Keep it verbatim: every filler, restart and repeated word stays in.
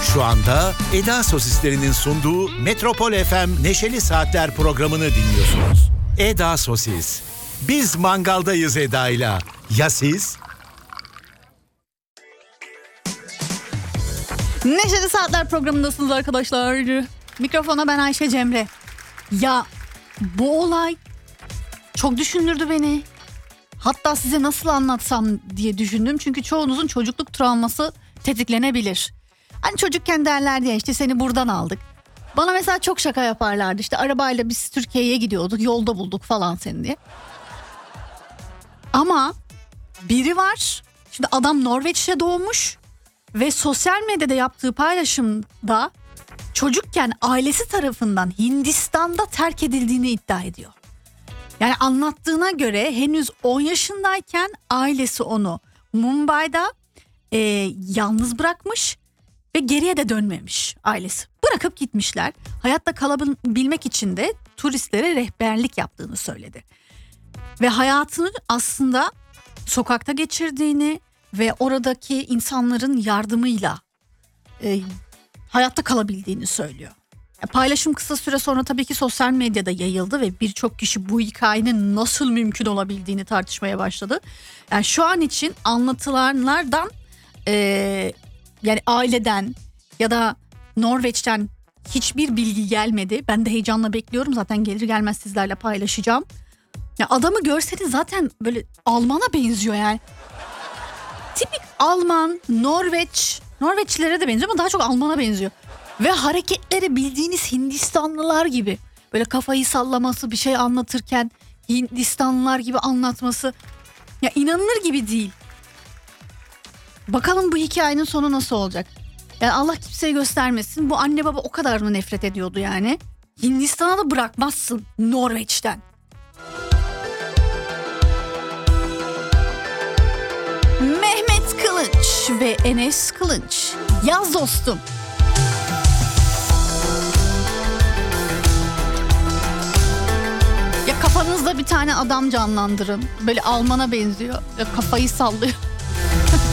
Şu anda Eda Sosislerinin sunduğu Metropol F M Neşeli Saatler programını dinliyorsunuz. Eda Sosis. Biz mangaldayız Eda'yla. Ya siz? Neşeli Saatler programındasınız arkadaşlar. Mikrofona ben Ayşe Cemre. Ya bu olay çok düşündürdü beni. Hatta size nasıl anlatsam diye düşündüm. Çünkü çoğunuzun çocukluk travması tetiklenebilir. Hani çocukken derlerdi ya, işte seni buradan aldık. Bana mesela çok şaka yaparlardı. İşte arabayla biz Türkiye'ye gidiyorduk, yolda bulduk falan seni diye. Ama biri var. Şimdi adam Norveç'te doğmuş ve sosyal medyada yaptığı paylaşımda çocukken ailesi tarafından Hindistan'da terk edildiğini iddia ediyor. Yani anlattığına göre henüz on yaşındayken ailesi onu Mumbai'da e, yalnız bırakmış ve geriye de dönmemiş ailesi. Bırakıp gitmişler. Hayatta kalabilmek için de turistlere rehberlik yaptığını söyledi. Ve hayatını aslında sokakta geçirdiğini ve oradaki insanların yardımıyla e, hayatta kalabildiğini söylüyor. Paylaşım kısa süre sonra tabii ki sosyal medyada yayıldı ve birçok kişi bu hikayenin nasıl mümkün olabildiğini tartışmaya başladı. Yani şu an için anlatılanlardan e, yani aileden ya da Norveç'ten hiçbir bilgi gelmedi. Ben de heyecanla bekliyorum, zaten gelir gelmez sizlerle paylaşacağım. Ya adamı görseniz zaten böyle Alman'a benziyor yani. Tipik Alman, Norveç, Norveçlilere de benziyor ama daha çok Alman'a benziyor. Ve hareketleri bildiğiniz Hindistanlılar gibi. Böyle kafayı sallaması, bir şey anlatırken Hindistanlılar gibi anlatması. Ya inanılır gibi değil. Bakalım bu hikayenin sonu nasıl olacak? Yani Allah kimseye göstermesin. Bu anne baba o kadar mı nefret ediyordu yani? Hindistan'a da bırakmazsın Norveç'ten. Mehmet Kılınç ve Enes Kılınç. Yaz dostum. Ya kafanızda bir tane adam canlandırın. Böyle Alman'a benziyor. Ya kafayı sallıyor.